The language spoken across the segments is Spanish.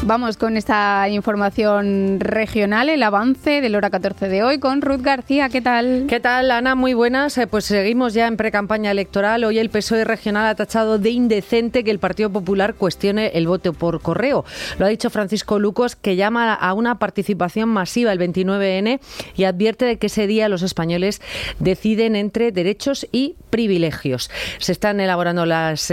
Vamos con esta información regional, el avance del hora 14 de hoy con Ruth García. ¿Qué tal? ¿Qué tal, Ana? Muy buenas. Pues seguimos ya en precampaña electoral. Hoy el PSOE regional ha tachado de indecente que el Partido Popular cuestione el voto por correo. Lo ha dicho Francisco Lucos, que llama a una participación masiva el 29N y advierte de que ese día los españoles deciden entre derechos y privilegios. Se están elaborando las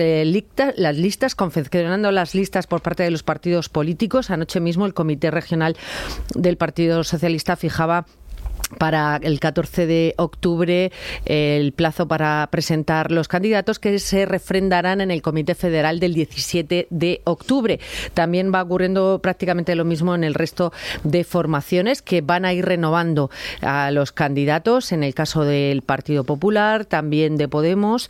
listas, confeccionando las listas por parte de los partidos políticos. Anoche mismo el Comité Regional del Partido Socialista fijaba para el 14 de octubre el plazo para presentar los candidatos, que se refrendarán en el Comité Federal del 17 de octubre. También va ocurriendo prácticamente lo mismo en el resto de formaciones, que van a ir renovando a los candidatos, en el caso del Partido Popular, también de Podemos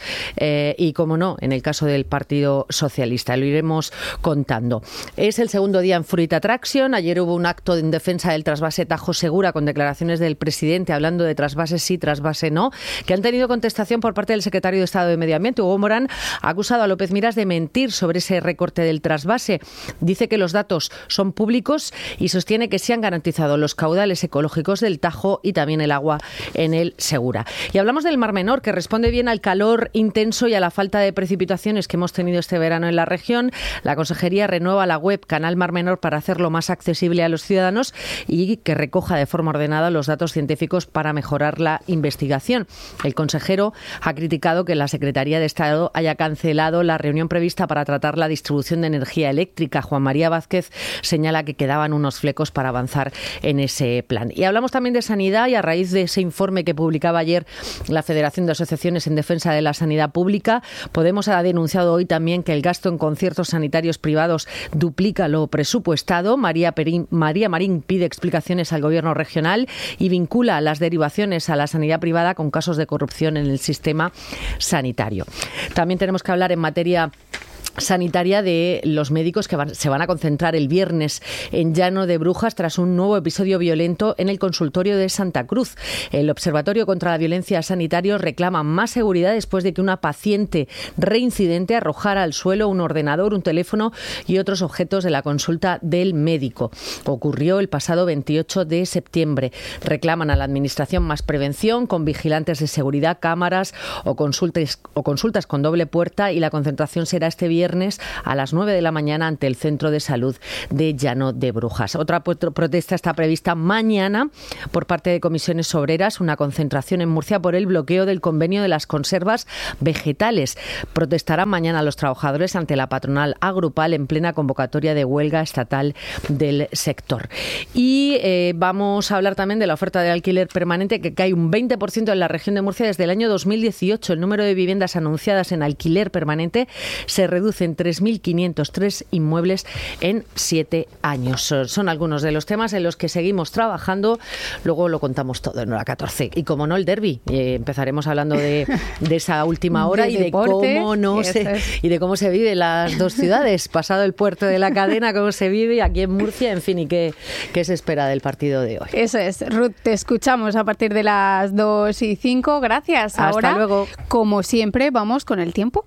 y, como no, en el caso del Partido Socialista. Lo iremos contando. Es el segundo día en Fruit Attraction. Ayer hubo un acto en defensa del trasvase Tajo Segura con declaraciones del presidente hablando de trasvase sí, trasvase no, que han tenido contestación por parte del secretario de Estado de Medio Ambiente, Hugo Morán. Ha acusado a López Miras de mentir sobre ese recorte del trasvase. Dice que los datos son públicos y sostiene que se han garantizado los caudales ecológicos del Tajo y también el agua en el Segura. Y hablamos del Mar Menor, que responde bien al calor intenso y a la falta de precipitaciones que hemos tenido este verano en la región. La Consejería renueva la web Canal Mar Menor para hacerlo más accesible a los ciudadanos y que recoja de forma ordenada los datos científicos para mejorar la investigación. El consejero ha criticado que la Secretaría de Estado haya cancelado la reunión prevista para tratar la distribución de energía eléctrica. Juan María Vázquez señala que quedaban unos flecos para avanzar en ese plan. Y hablamos también de sanidad, y a raíz de ese informe que publicaba ayer la Federación de Asociaciones en Defensa de la Sanidad Pública, Podemos ha denunciado hoy también que el gasto en conciertos sanitarios privados duplica lo presupuestado. María Marín pide explicaciones al Gobierno regional y vincula las derivaciones a la sanidad privada con casos de corrupción en el sistema sanitario. También tenemos que hablar en materia sanitaria de los médicos que se van a concentrar el viernes en Llano de Brujas tras un nuevo episodio violento en el consultorio de Santa Cruz. El Observatorio contra la Violencia Sanitaria reclama más seguridad después de que una paciente reincidente arrojara al suelo un ordenador, un teléfono y otros objetos de la consulta del médico. Ocurrió el pasado 28 de septiembre. Reclaman a la Administración más prevención con vigilantes de seguridad, cámaras o consultas con doble puerta, y la concentración será este viernes a las 9 de la mañana ante el Centro de Salud de Llano de Brujas. Otra protesta está prevista mañana por parte de comisiones obreras, una concentración en Murcia por el bloqueo del convenio de las conservas vegetales. Protestarán mañana los trabajadores ante la patronal agrupal en plena convocatoria de huelga estatal del sector. Y vamos a hablar también de la oferta de alquiler permanente, que cae un 20% en la región de Murcia desde el año 2018. El número de viviendas anunciadas en alquiler permanente se reduce en 3.503 inmuebles en 7 años. Son algunos de los temas en los que seguimos trabajando. Luego lo contamos todo en hora 14. Y como no, el derbi. Empezaremos hablando de esa última hora y deporte, de cómo se vive en las dos ciudades. Pasado el puerto de la cadena, cómo se vive aquí en Murcia, en fin, y qué se espera del partido de hoy. Eso es. Ruth, te escuchamos a partir de las 2:05. Gracias. Hasta ahora, luego. Como siempre, vamos con el tiempo.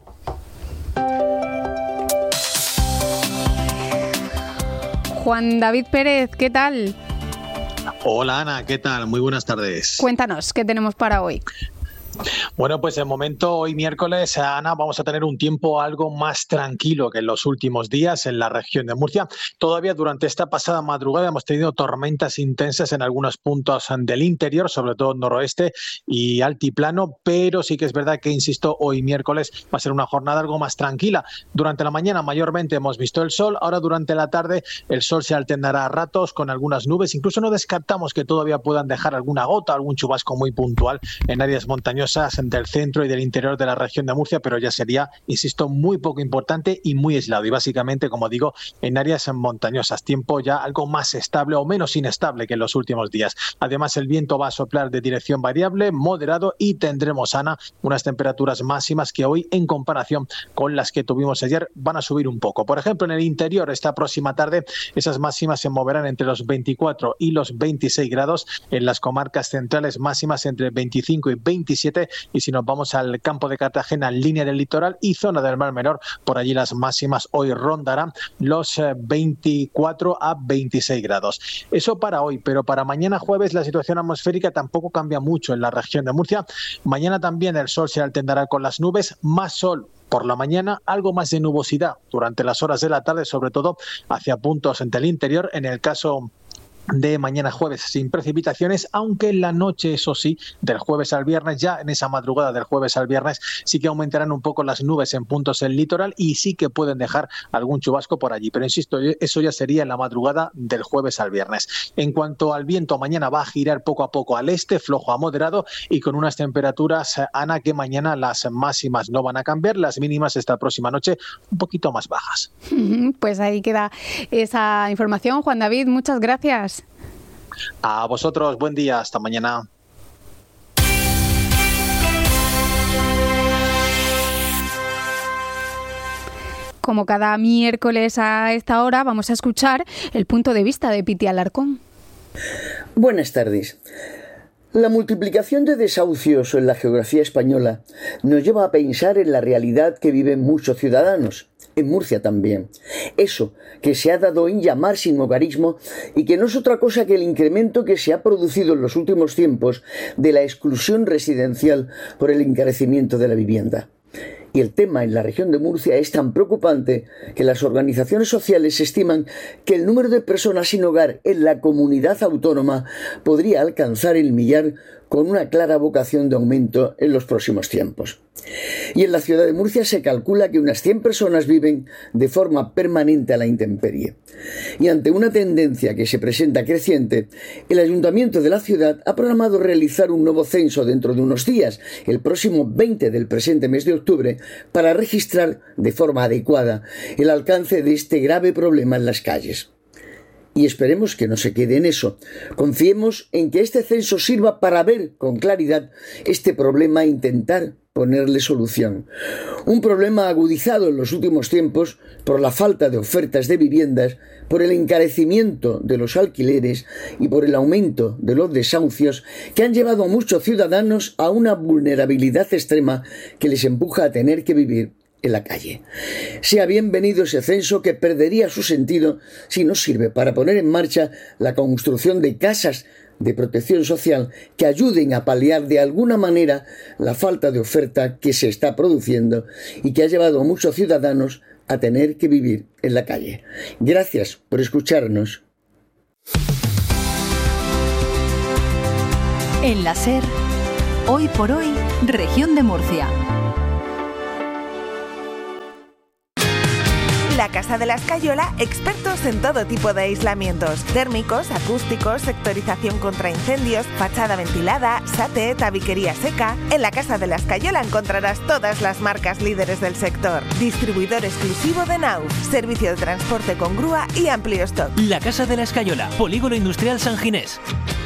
Juan David Pérez, ¿qué tal? Hola Ana, ¿qué tal? Muy buenas tardes. Cuéntanos, ¿qué tenemos para hoy? Bueno, pues de momento hoy miércoles, Ana, vamos a tener un tiempo algo más tranquilo que en los últimos días en la región de Murcia. Todavía durante esta pasada madrugada hemos tenido tormentas intensas en algunos puntos del interior, sobre todo noroeste y altiplano, pero sí que es verdad que, insisto, hoy miércoles va a ser una jornada algo más tranquila. Durante la mañana mayormente hemos visto el sol, ahora durante la tarde el sol se alternará a ratos con algunas nubes, incluso no descartamos que todavía puedan dejar alguna gota, algún chubasco muy puntual en áreas montañosas del centro y del interior de la región de Murcia, pero ya sería, insisto, muy poco importante y muy aislado. Y básicamente, como digo, en áreas montañosas. Tiempo ya algo más estable o menos inestable que en los últimos días. Además, el viento va a soplar de dirección variable, moderado, y tendremos, Ana, unas temperaturas máximas que hoy, en comparación con las que tuvimos ayer, van a subir un poco. Por ejemplo, en el interior, esta próxima tarde, esas máximas se moverán entre los 24 y los 26 grados. En las comarcas centrales, máximas entre 25 y 27 17, y si nos vamos al campo de Cartagena, línea del litoral y zona del Mar Menor, por allí las máximas hoy rondarán los 24 a 26 grados. Eso para hoy, pero para mañana jueves la situación atmosférica tampoco cambia mucho en la región de Murcia. Mañana también el sol se alterará con las nubes, más sol por la mañana, algo más de nubosidad durante las horas de la tarde, sobre todo hacia puntos del interior. En el caso de mañana jueves sin precipitaciones, aunque en la noche, eso sí, del jueves al viernes, ya en esa madrugada del jueves al viernes, sí que aumentarán un poco las nubes en puntos del litoral y sí que pueden dejar algún chubasco por allí. Pero insisto, eso ya sería en la madrugada del jueves al viernes. En cuanto al viento, mañana va a girar poco a poco al este, flojo a moderado, y con unas temperaturas, Ana, que mañana las máximas no van a cambiar, las mínimas esta próxima noche un poquito más bajas. Pues ahí queda esa información. Juan David, muchas gracias. A vosotros, buen día, hasta mañana. Como cada miércoles a esta hora, vamos a escuchar el punto de vista de Piti Alarcón. Buenas tardes. La multiplicación de desahucios en la geografía española nos lleva a pensar en la realidad que viven muchos ciudadanos, en Murcia también. Eso que se ha dado en llamar sinhogarismo y que no es otra cosa que el incremento que se ha producido en los últimos tiempos de la exclusión residencial por el encarecimiento de la vivienda. Y el tema en la región de Murcia es tan preocupante que las organizaciones sociales estiman que el número de personas sin hogar en la comunidad autónoma podría alcanzar el millar, con una clara vocación de aumento en los próximos tiempos. Y en la ciudad de Murcia se calcula que unas 100 personas viven de forma permanente a la intemperie. Y ante una tendencia que se presenta creciente, el Ayuntamiento de la ciudad ha programado realizar un nuevo censo dentro de unos días, el próximo 20 del presente mes de octubre, para registrar de forma adecuada el alcance de este grave problema en las calles. Y esperemos que no se quede en eso. Confiemos en que este censo sirva para ver con claridad este problema e intentar ponerle solución. Un problema agudizado en los últimos tiempos por la falta de ofertas de viviendas, por el encarecimiento de los alquileres y por el aumento de los desahucios que han llevado a muchos ciudadanos a una vulnerabilidad extrema que les empuja a tener que vivir en la calle. Sea bienvenido ese censo, que perdería su sentido si no sirve para poner en marcha la construcción de casas de protección social que ayuden a paliar de alguna manera la falta de oferta que se está produciendo y que ha llevado a muchos ciudadanos a tener que vivir en la calle. Gracias por escucharnos. En la SER, hoy por hoy, región de Murcia. La Casa de la Escayola, expertos en todo tipo de aislamientos: térmicos, acústicos, sectorización contra incendios, fachada ventilada, SATE, tabiquería seca. En la Casa de la Escayola encontrarás todas las marcas líderes del sector. Distribuidor exclusivo de Nauf, servicio de transporte con grúa y amplio stock. La Casa de la Escayola, Polígono Industrial San Ginés.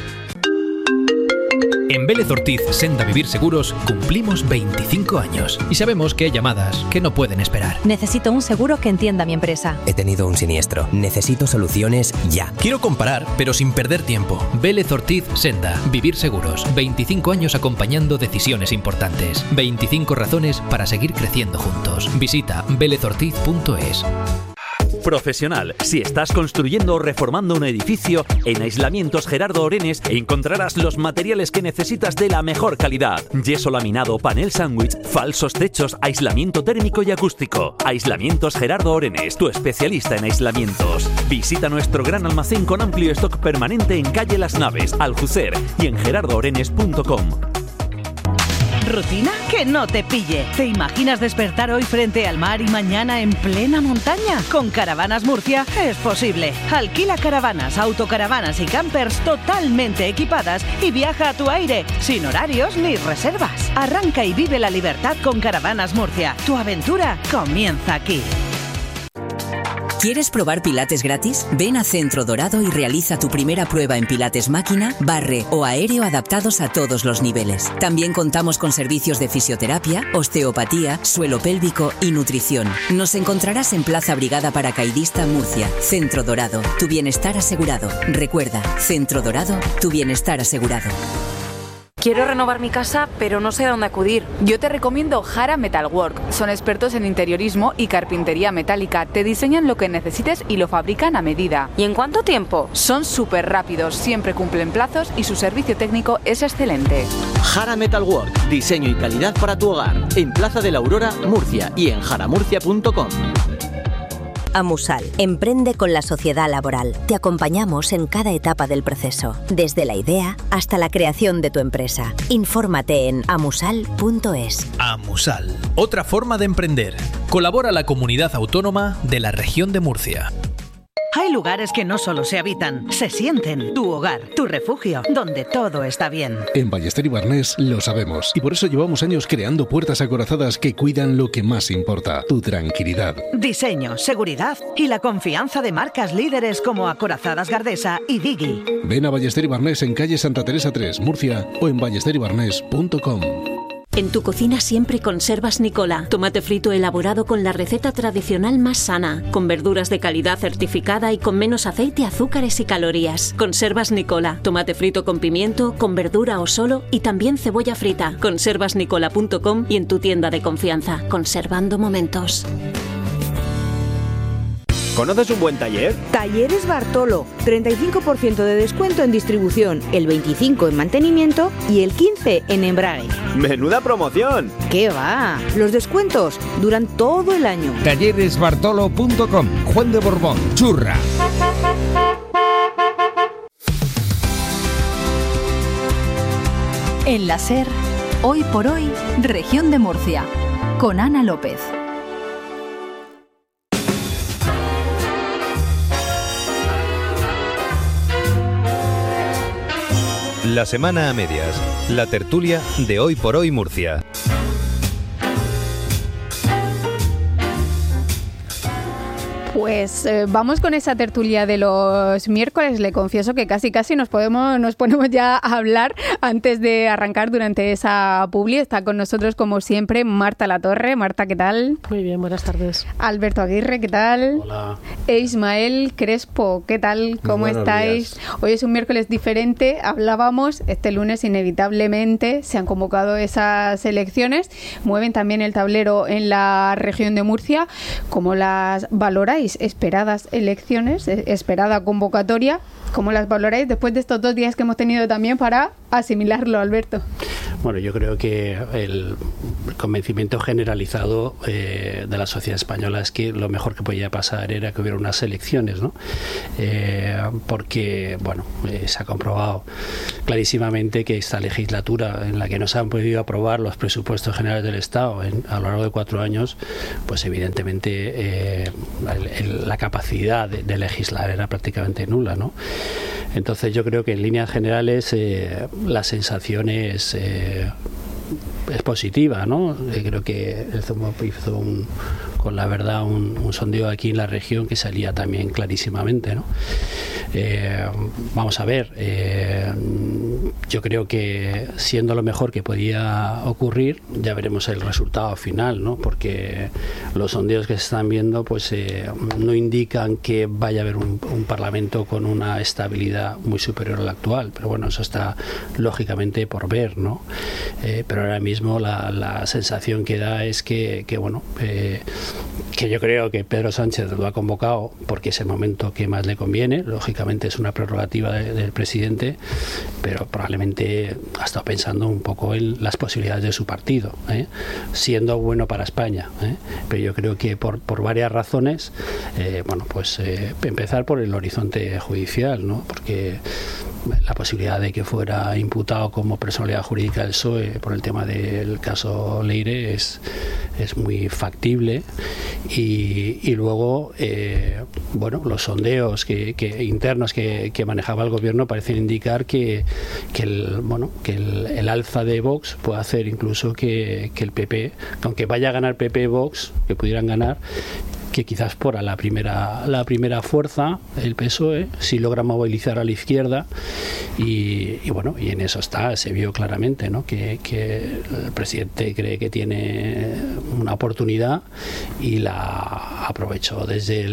En Vélez Ortiz Senda Vivir Seguros cumplimos 25 años y sabemos que hay llamadas que no pueden esperar. Necesito un seguro que entienda mi empresa. He tenido un siniestro. Necesito soluciones ya. Quiero comparar, pero sin perder tiempo. Vélez Ortiz Senda Vivir Seguros. 25 años acompañando decisiones importantes. 25 razones para seguir creciendo juntos. Visita velezortiz.es. Profesional. Si estás construyendo o reformando un edificio, en Aislamientos Gerardo Orenes encontrarás los materiales que necesitas de la mejor calidad. Yeso laminado, panel sándwich, falsos techos, aislamiento térmico y acústico. Aislamientos Gerardo Orenes, tu especialista en aislamientos. Visita nuestro gran almacén con amplio stock permanente en calle Las Naves, Aljucer, y en gerardoorenes.com. ¿Rutina? Que no te pille. ¿Te imaginas despertar hoy frente al mar y mañana en plena montaña? Con Caravanas Murcia es posible. Alquila caravanas, autocaravanas y campers totalmente equipadas y viaja a tu aire, sin horarios ni reservas. Arranca y vive la libertad con Caravanas Murcia. Tu aventura comienza aquí. ¿Quieres probar pilates gratis? Ven a Centro Dorado y realiza tu primera prueba en pilates máquina, barre o aéreo adaptados a todos los niveles. También contamos con servicios de fisioterapia, osteopatía, suelo pélvico y nutrición. Nos encontrarás en Plaza Brigada Paracaidista, Murcia. Centro Dorado, tu bienestar asegurado. Recuerda, Centro Dorado, tu bienestar asegurado. Quiero renovar mi casa, pero no sé a dónde acudir. Yo te recomiendo Jara Metalwork. Son expertos en interiorismo y carpintería metálica. Te diseñan lo que necesites y lo fabrican a medida. ¿Y en cuánto tiempo? Son súper rápidos, siempre cumplen plazos y su servicio técnico es excelente. Jara Metalwork. Diseño y calidad para tu hogar. En Plaza de la Aurora, Murcia y en jaramurcia.com. Amusal, emprende con la sociedad laboral. Te acompañamos en cada etapa del proceso, desde la idea hasta la creación de tu empresa. Infórmate en amusal.es. Amusal, otra forma de emprender. Colabora la Comunidad Autónoma de la Región de Murcia. Hay lugares que no solo se habitan, se sienten. Tu hogar, tu refugio, donde todo está bien. En Ballester y Barnés lo sabemos y por eso llevamos años creando puertas acorazadas que cuidan lo que más importa, tu tranquilidad. Diseño, seguridad y la confianza de marcas líderes como Acorazadas Gardesa y Digi. Ven a Ballester y Barnés en calle Santa Teresa 3, Murcia o en ballesterybarnés.com. En tu cocina siempre conservas Nicola, tomate frito elaborado con la receta tradicional más sana, con verduras de calidad certificada y con menos aceite, azúcares y calorías. Conservas Nicola, tomate frito con pimiento, con verdura o solo y también cebolla frita. Conservasnicola.com y en tu tienda de confianza, conservando momentos. ¿Conoces un buen taller? Talleres Bartolo, 35% de descuento en distribución, el 25% en mantenimiento y el 15% en embrague. ¡Menuda promoción! ¿Qué va? Los descuentos duran todo el año. Talleresbartolo.com, Juan de Borbón, Churra. En la SER, hoy por hoy, Región de Murcia, con Ana López. La semana a medias, la tertulia de Hoy por Hoy Murcia. Pues vamos con esa tertulia de los miércoles. Le confieso que casi nos ponemos ya a hablar antes de arrancar durante esa publi. Está con nosotros, como siempre, Marta Latorre. Marta, ¿qué tal? Muy bien, buenas tardes. Alberto Aguirre, ¿qué tal? Hola. E Ismael Crespo, ¿qué tal? ¿Cómo estáis? Días. Hoy es un miércoles diferente. Hablábamos, este lunes inevitablemente se han convocado esas elecciones. Mueven también el tablero en la región de Murcia. ¿Cómo las valoráis? Esperadas elecciones, esperada convocatoria. ¿Cómo las valoráis después de estos 2 días que hemos tenido también para asimilarlo, Alberto? Bueno, yo creo que el convencimiento generalizado de la sociedad española es que lo mejor que podía pasar era que hubiera unas elecciones, ¿no? Porque, bueno, se ha comprobado clarísimamente que esta legislatura en la que no se han podido aprobar los presupuestos generales del Estado a lo largo de 4 años, pues evidentemente la capacidad de legislar era prácticamente nula, ¿no? Entonces yo creo que en líneas generales la sensación es positiva, ¿no? Creo que el ZUMOP hizo con la verdad un sondeo aquí en la región que salía también clarísimamente, ¿no? Vamos a ver, yo creo que siendo lo mejor que podía ocurrir, ya veremos el resultado final, ¿no? Porque los sondeos que se están viendo pues no indican que vaya a haber un Parlamento con una estabilidad muy superior a la actual, pero bueno, eso está lógicamente por ver, ¿no? Pero ahora mismo la sensación que da es que bueno, que yo creo que Pedro Sánchez lo ha convocado porque es el momento que más le conviene. Lógicamente es una prerrogativa del presidente, pero probablemente ha estado pensando un poco en las posibilidades de su partido, siendo bueno para España, pero yo creo que por varias razones, bueno, pues empezar por el horizonte judicial, ¿no? Porque la posibilidad de que fuera imputado como personalidad jurídica del PSOE por el tema del caso Leire es muy factible, y luego bueno, los sondeos internos que manejaba el gobierno parecen indicar que el alza de Vox puede hacer incluso que el PP, aunque vaya a ganar PP Vox, que pudieran ganar, que quizás por la primera fuerza, el PSOE, si logra movilizar a la izquierda, y bueno, y en eso se vio claramente, ¿no? que el presidente cree que tiene una oportunidad y la aprovechó desde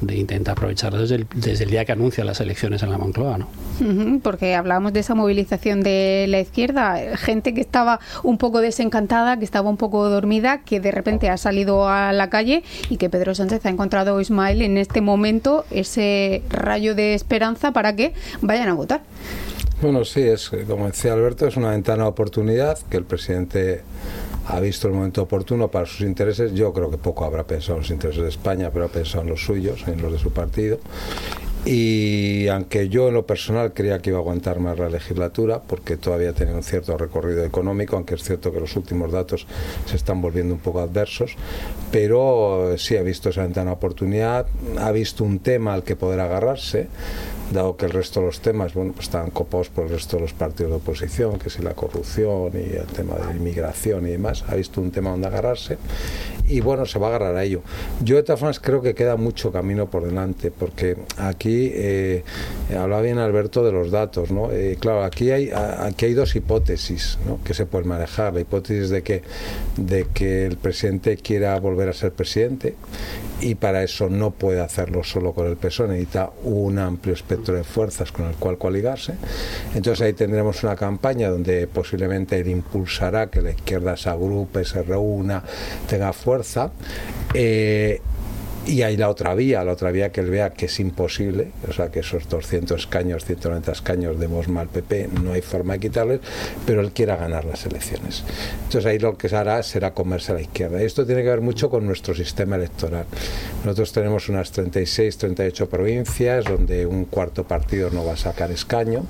de intentar aprovecharlo desde el día que anuncia las elecciones en la Moncloa, ¿no? Porque hablábamos de esa movilización de la izquierda, gente que estaba un poco desencantada, que estaba un poco dormida, que de repente ha salido a la calle y que Pedro Sánchez ha encontrado, Ismael, en este momento ese rayo de esperanza para que vayan a votar. Bueno, sí, como decía Alberto, es una ventana de oportunidad que el presidente ha visto el momento oportuno para sus intereses. Yo creo que poco habrá pensado en los intereses de España, pero ha pensado en los suyos, en los de su partido. Y aunque yo en lo personal creía que iba a aguantar más la legislatura, porque todavía tenía un cierto recorrido económico, aunque es cierto que los últimos datos se están volviendo un poco adversos, pero sí ha visto esa ventana de oportunidad, ha visto un tema al que poder agarrarse, dado que el resto de los temas, bueno, pues estaban copados por el resto de los partidos de oposición, que si la corrupción y el tema de la inmigración y demás, ha visto un tema donde agarrarse y bueno, se va a agarrar a ello. Yo de todas formas creo que queda mucho camino por delante, porque aquí hablaba bien Alberto de los datos, ¿no? Claro, aquí hay dos hipótesis, ¿no?, que se pueden manejar. La hipótesis de que el presidente quiera volver a ser presidente y para eso no puede hacerlo solo con el PSOE, necesita un amplio espectro de fuerzas con el cual coaligarse. Entonces ahí tendremos una campaña donde posiblemente él impulsará que la izquierda se agrupe, se reúna, tenga fuerza. Y hay la otra vía que él vea que es imposible, o sea, que esos 200 escaños, 190 escaños de Vox al PP no hay forma de quitarles, pero él quiera ganar las elecciones. Entonces ahí lo que se hará será comerse a la izquierda. Y esto tiene que ver mucho con nuestro sistema electoral. Nosotros tenemos unas 36, 38 provincias donde un cuarto partido no va a sacar escaño.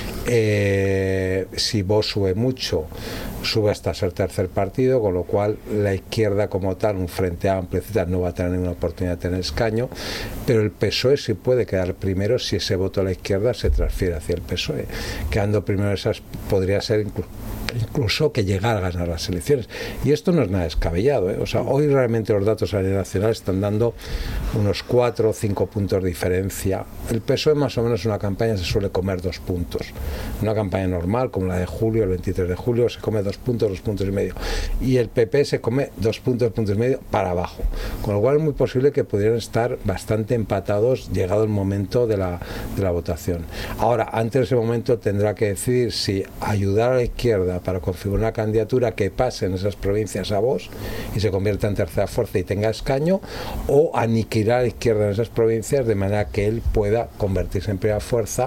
Si Vox sube mucho, sube hasta ser tercer partido, con lo cual la izquierda como tal, un frente amplio, etcétera, no va a tener ninguna oportunidad de tener escaño, pero el PSOE sí puede quedar primero si ese voto a la izquierda se transfiere hacia el PSOE. Quedando primero esas podría ser incluso que llegara a ganar las elecciones. Y esto no es nada descabellado, ¿eh? O sea, hoy realmente los datos a nivel nacional están dando unos 4 o 5 puntos de diferencia. El PSOE más o menos en una campaña se suele comer 2 puntos. Una campaña normal, como la de julio, el 23 de julio, se come 2 puntos, 2 puntos y medio. Y el PP se come 2 puntos, 2 puntos y medio para abajo. Con lo cual es muy posible que pudieran estar bastante empatados llegado el momento de la votación. Ahora, antes de ese momento tendrá que decidir si ayudar a la izquierda para configurar una candidatura que pase en esas provincias a Vox y se convierta en tercera fuerza y tenga escaño, o aniquilar a la izquierda en esas provincias de manera que él pueda convertirse en primera fuerza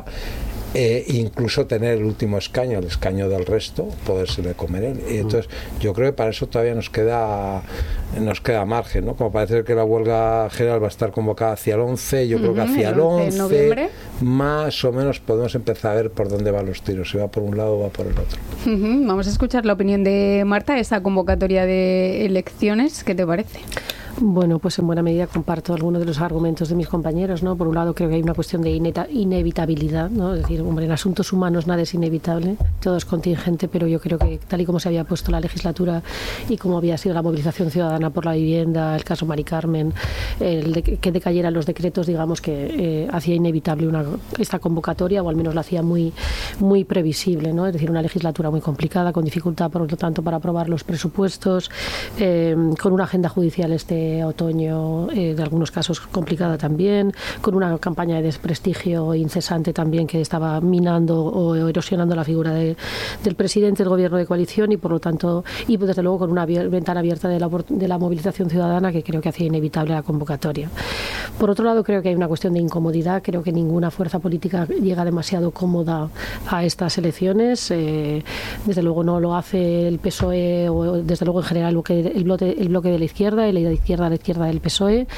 incluso tener el último escaño, el escaño del resto, podérsele comer él. Y entonces yo creo que para eso todavía nos queda margen, ¿no? Como parece que la huelga general va a estar convocada hacia el 11, yo creo que hacia el 11 noviembre, más o menos podemos empezar a ver por dónde van los tiros, si va por un lado o va por el otro. Vamos a escuchar la opinión de Marta, esa convocatoria de elecciones, ¿qué te parece? Bueno, pues en buena medida comparto algunos de los argumentos de mis compañeros, ¿no? Por un lado, creo que hay una cuestión de inevitabilidad, ¿no? Es decir, hombre, en asuntos humanos nada es inevitable, todo es contingente, pero yo creo que tal y como se había puesto la legislatura y como había sido la movilización ciudadana por la vivienda, el caso Mari Carmen, que decayeran los decretos, digamos que hacía inevitable esta convocatoria, o al menos la hacía muy, muy previsible, ¿no? Es decir, una legislatura muy complicada, con dificultad, por lo tanto, para aprobar los presupuestos, con una agenda judicial otoño, de algunos casos complicada también, con una campaña de desprestigio incesante también que estaba minando o erosionando la figura del presidente del gobierno de coalición, y por lo tanto, y desde luego con una ventana abierta de la movilización ciudadana que creo que hacía inevitable la convocatoria. Por otro lado, creo que hay una cuestión de incomodidad, creo que ninguna fuerza política llega demasiado cómoda a estas elecciones, desde luego no lo hace el PSOE, o desde luego en general el bloque de la izquierda y la izquierda a la izquierda del PSOE,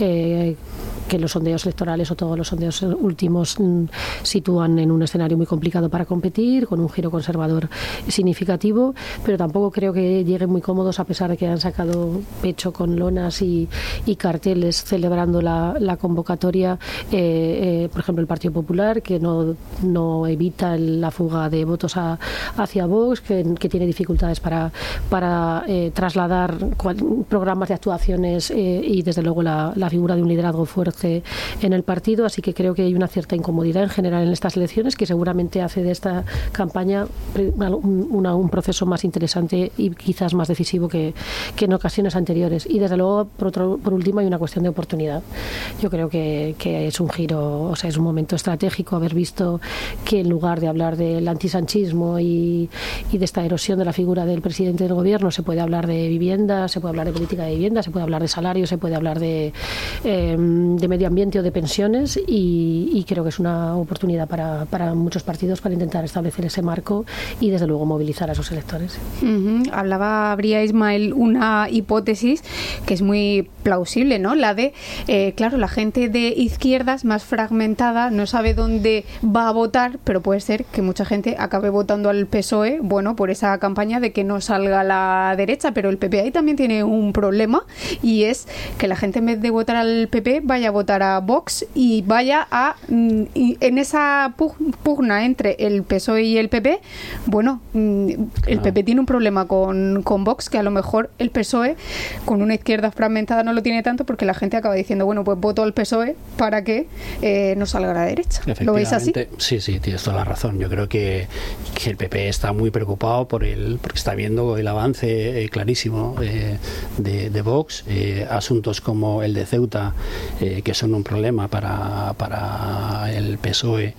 que los sondeos electorales o todos los sondeos últimos sitúan en un escenario muy complicado para competir, con un giro conservador significativo, pero tampoco creo que lleguen muy cómodos, a pesar de que han sacado pecho con lonas y carteles celebrando la convocatoria, por ejemplo el Partido Popular, que no evita la fuga de votos hacia Vox, que tiene dificultades para trasladar programas de actuaciones soluciones y desde luego la figura de un liderazgo fuerte en el partido, así que creo que hay una cierta incomodidad en general en estas elecciones que seguramente hace de esta campaña un proceso más interesante y quizás más decisivo que en ocasiones anteriores. Y desde luego, por último, hay una cuestión de oportunidad. Yo creo que es un giro, o sea, es un momento estratégico haber visto que en lugar de hablar del antisanchismo y de esta erosión de la figura del presidente del gobierno, se puede hablar de vivienda, se puede hablar de política de vivienda, se puede hablar de salarios, se puede hablar de medio ambiente o de pensiones y creo que es una oportunidad para muchos partidos para intentar establecer ese marco y desde luego movilizar a sus electores. Habría Ismael una hipótesis que es muy plausible, ¿no? La de, claro, la gente de izquierdas más fragmentada no sabe dónde va a votar, pero puede ser que mucha gente acabe votando al PSOE, bueno, por esa campaña de que no salga la derecha, pero el PP ahí también tiene un problema y es que la gente en vez de votar al PP vaya a votar a Vox y vaya en esa pugna entre el PSOE y el PP, bueno, el PP tiene un problema con Vox que a lo mejor el PSOE con una izquierda fragmentada no lo tiene tanto porque la gente acaba diciendo, bueno, pues voto al PSOE para que no salga la derecha. ¿Lo veis así? Sí, tienes toda la razón. Yo creo que el PP está muy preocupado porque está viendo el avance clarísimo de Vox, asuntos como el de Ceuta, que son un problema para el PSOE,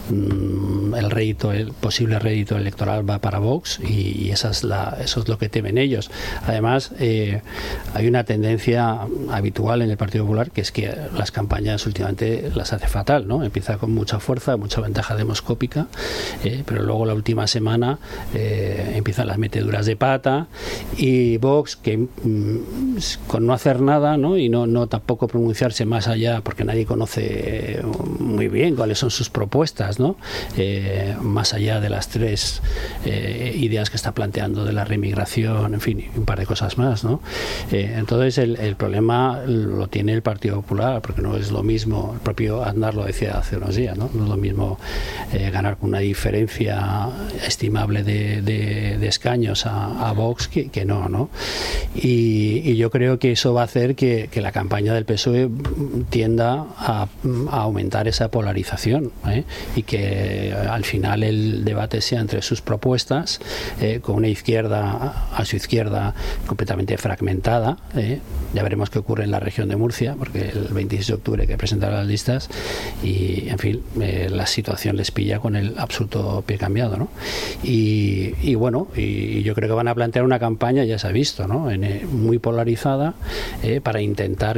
el posible rédito electoral va para Vox y eso es lo que temen ellos. Además, hay una tendencia habitual en el Partido Popular que es que las campañas últimamente las hace fatal, ¿no? Empieza con mucha fuerza, mucha ventaja demoscópica, pero luego la última semana empiezan las meteduras de pata y Vox, que con no hacer nada, ¿no? Y no tampoco pronunciarse más allá, porque nadie conoce muy bien cuáles son sus propuestas, ¿no? Más allá de las tres ideas que está planteando de la remigración, en fin, un par de cosas más, ¿no? Entonces el problema lo tiene el Partido Popular, porque no es lo mismo, el propio Aznar lo decía hace unos días, ¿no? No es lo mismo ganar con una diferencia estimable de escaños a Vox que no. Y yo creo que eso va a hacer que la campaña del PSOE tienda a aumentar esa polarización, y que al final el debate sea entre sus propuestas, con una izquierda a su izquierda completamente fragmentada. Ya veremos qué ocurre en la región de Murcia, porque el 26 de octubre hay que presentar las listas y, en fin, la situación les pilla con el absoluto pie cambiado, ¿no? Y bueno, y yo creo que van a plantear una campaña, ya se ha visto, ¿no? Muy polarizada, para intentar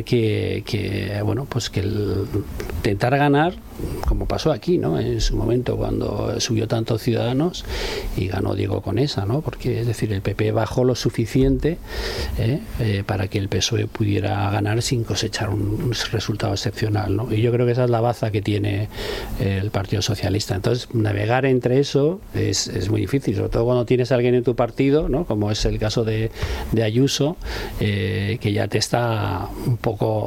intentar ganar, como pasó aquí, ¿no? En su momento cuando subió tanto Ciudadanos y ganó Diego Conesa, ¿no? Porque, es decir, el PP bajó lo suficiente para que el PSOE pudiera ganar sin cosechar un resultado excepcional, ¿no? Y yo creo que esa es la baza que tiene el Partido Socialista. Entonces, navegar entre eso es muy difícil, sobre todo cuando tienes a alguien en tu partido, ¿no? Como es el caso de Ayuso, que ya te está un poco